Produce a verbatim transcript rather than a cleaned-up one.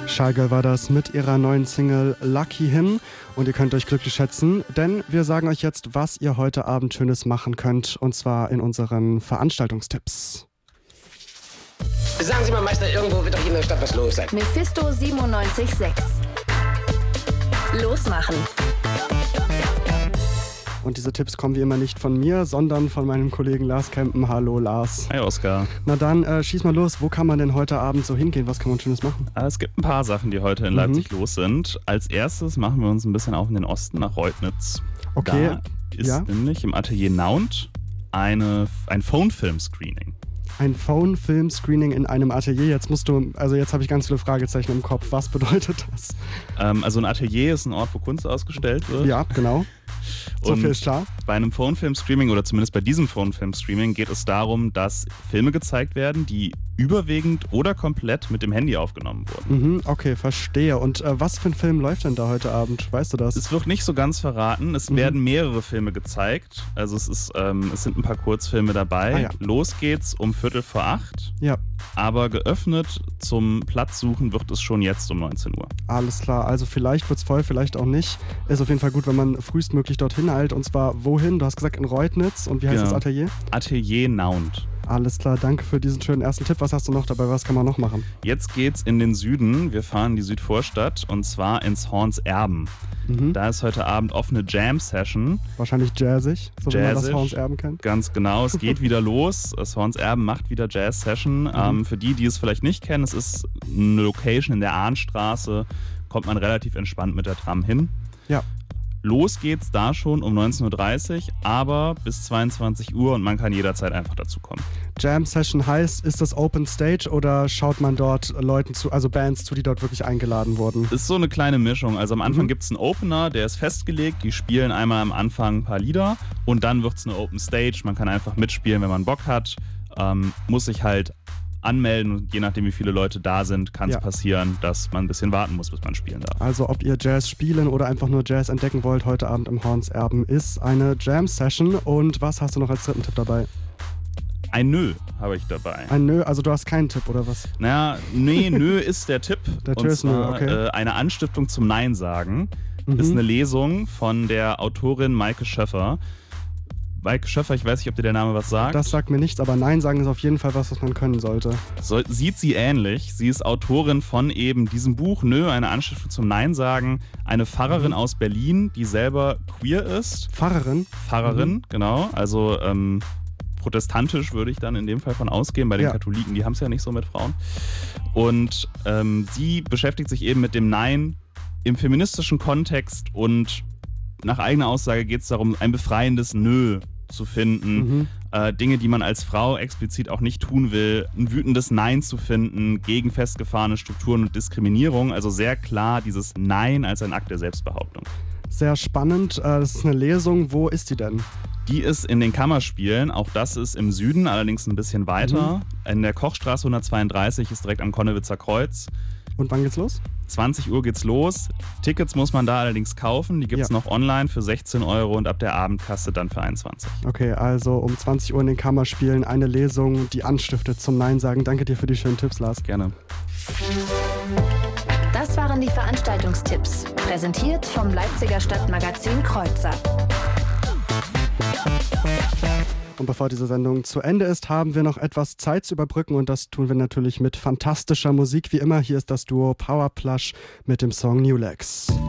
Shy Girl war das mit ihrer neuen Single Lucky Him und ihr könnt euch glücklich schätzen, denn wir sagen euch jetzt, was ihr heute Abend Schönes machen könnt, und zwar in unseren Veranstaltungstipps. Sagen Sie mal, Meister, irgendwo wird doch hier in der Stadt was los sein. Mephisto siebenundneunzig Komma sechs. Losmachen. Und diese Tipps kommen wie immer nicht von mir, sondern von meinem Kollegen Lars Kempen. Hallo Lars. Hi Oskar. Na dann, äh, schieß mal los. Wo kann man denn heute Abend so hingehen? Was kann man Schönes machen? Es gibt ein paar Sachen, die heute in Mhm. Leipzig los sind. Als erstes machen wir uns ein bisschen auf in den Osten nach Reutnitz. Okay. Da ist Ja? nämlich im Atelier Naunt eine, ein Phone-Film-Screening. Ein Phone-Film-Screening in einem Atelier. Jetzt musst du, also jetzt habe ich ganz viele Fragezeichen im Kopf. Was bedeutet das? Ähm, also ein Atelier ist ein Ort, wo Kunst ausgestellt wird. Ja, genau. So Und viel ist klar. bei einem Phone-Film-Streaming oder zumindest bei diesem Phone-Film-Streaming geht es darum, dass Filme gezeigt werden, die überwiegend oder komplett mit dem Handy aufgenommen wurden. Mhm, okay, verstehe. Und äh, was für ein Film läuft denn da heute Abend? Weißt du das? Es wird nicht so ganz verraten. Es Mhm. werden mehrere Filme gezeigt. Also es, ist, ähm, es sind ein paar Kurzfilme dabei. Ah, ja. Los geht's um Viertel vor acht. Ja, Aber geöffnet zum Platzsuchen wird es schon jetzt um neunzehn Uhr. alles klar. Also vielleicht wird's voll, vielleicht auch nicht. Ist auf jeden Fall gut, wenn man frühestmöglich dorthin eilt. Und zwar wohin? Du hast gesagt in Reutnitz. Und wie heißt Genau. das Atelier? Atelier Naunt. Alles klar, danke für diesen schönen ersten Tipp. Was hast du noch dabei? Was kann man noch machen? Jetzt geht's in den Süden. Wir fahren in die Südvorstadt und zwar ins Horns Erben. Mhm. Da ist heute Abend offene Jam-Session. Wahrscheinlich jazzig, so wie man das Jazzig. Horns Erben kennt. Ganz genau, es geht wieder los. Das Horns Erben macht wieder Jazz-Session. Ähm, für die, die es vielleicht nicht kennen, es ist eine Location in der Ahnstraße. Kommt man relativ entspannt mit der Tram hin. Ja. Los geht's da schon um neunzehn Uhr dreißig, aber bis zweiundzwanzig Uhr und man kann jederzeit einfach dazu kommen. Jam Session heißt, ist das Open Stage oder schaut man dort Leuten zu, also Bands zu, die dort wirklich eingeladen wurden? Ist so eine kleine Mischung. Also am Anfang Mhm. gibt's einen Opener, der ist festgelegt. Die spielen einmal am Anfang ein paar Lieder und dann wird's eine Open Stage. Man kann einfach mitspielen, wenn man Bock hat. Ähm, muss sich halt anmelden und je nachdem, wie viele Leute da sind, kann es Ja. passieren, dass man ein bisschen warten muss, bis man spielen darf. Also ob ihr Jazz spielen oder einfach nur Jazz entdecken wollt, heute Abend im Horns Erben ist eine Jam Session. Und was hast du noch als dritten Tipp dabei? Ein Nö habe ich dabei. Ein Nö, also du hast keinen Tipp oder was? Naja, nee, Nö ist der Tipp. Der Tipp und ist Nö, zwar, okay. äh, eine Anstiftung zum Nein sagen. Mhm. Ist eine Lesung von der Autorin Maike Schöffer. Maike Schöffer, ich weiß nicht, ob dir der Name was sagt. Das sagt mir nichts, aber Nein sagen ist auf jeden Fall was, was man können sollte. So, sieht sie ähnlich. Sie ist Autorin von eben diesem Buch Nö, eine Anstiftung zum Nein sagen. Eine Pfarrerin Mhm. aus Berlin, die selber queer ist. Pfarrerin? Pfarrerin, Mhm. genau. Also ähm, protestantisch würde ich dann in dem Fall von ausgehen. Bei den Ja. Katholiken, die haben es ja nicht so mit Frauen. Und ähm, sie beschäftigt sich eben mit dem Nein im feministischen Kontext und nach eigener Aussage geht es darum, ein befreiendes Nö zu finden. Mhm. Äh, Dinge, die man als Frau explizit auch nicht tun will. Ein wütendes Nein zu finden gegen festgefahrene Strukturen und Diskriminierung. Also sehr klar dieses Nein als ein Akt der Selbstbehauptung. Sehr spannend. Äh, Das ist eine Lesung. Wo ist die denn? Die ist in den Kammerspielen. Auch das ist im Süden, allerdings ein bisschen weiter. In der Kochstraße hundertzweiunddreißig ist direkt am Konnewitzer Kreuz. Und wann geht's los? zwanzig Uhr geht's los. Tickets muss man da allerdings kaufen. Die gibt's Ja. noch online für sechzehn Euro und ab der Abendkasse dann für einundzwanzig. Okay, also um zwanzig Uhr in den Kammerspielen eine Lesung, die anstiftet zum Nein sagen. Danke dir für die schönen Tipps, Lars. Gerne. Das waren die Veranstaltungstipps. Präsentiert vom Leipziger Stadtmagazin Kreuzer. Und bevor diese Sendung zu Ende ist, haben wir noch etwas Zeit zu überbrücken und das tun wir natürlich mit fantastischer Musik. Wie immer, hier ist das Duo Power Plush mit dem Song New Legs.